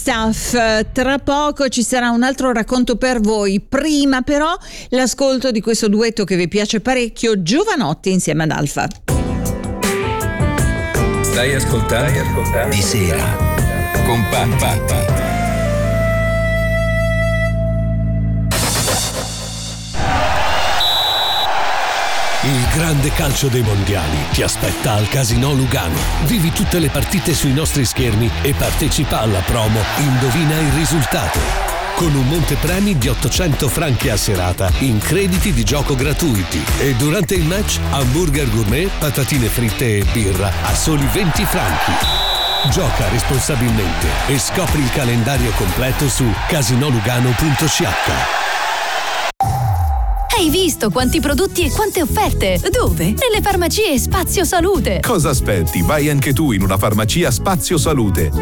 Stuff. Tra poco ci sarà un altro racconto per voi. Prima però l'ascolto di questo duetto che vi piace parecchio, Giovanotti insieme ad Alfa. Stai ascoltando Di Sera con Patti. Il grande calcio dei mondiali ti aspetta al Casinò Lugano. Vivi tutte le partite sui nostri schermi e partecipa alla promo Indovina il risultato, con un montepremi di 800 franchi a serata in crediti di gioco gratuiti e durante il match hamburger gourmet, patatine fritte e birra a soli 20 franchi. Gioca responsabilmente e scopri il calendario completo su casinolugano.ch. Hai visto quanti prodotti e quante offerte? Dove? Nelle farmacie Spazio Salute. Cosa aspetti? Vai anche tu in una farmacia Spazio Salute.